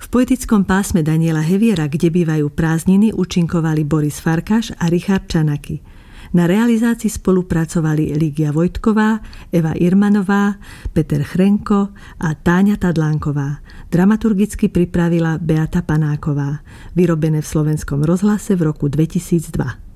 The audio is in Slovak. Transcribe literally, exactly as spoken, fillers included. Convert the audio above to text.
poetickom pásme Daniela Heviera, Kde bývajú prázdniny, účinkovali Boris Farkáš a Richard Čanaky. Na realizácii spolupracovali Lígia Vojtková, Eva Irmanová, Peter Chrenko a Táňa Tadlánková. Dramaturgicky pripravila Beata Panáková. Vyrobené v Slovenskom rozhlase v roku dvetisícdva.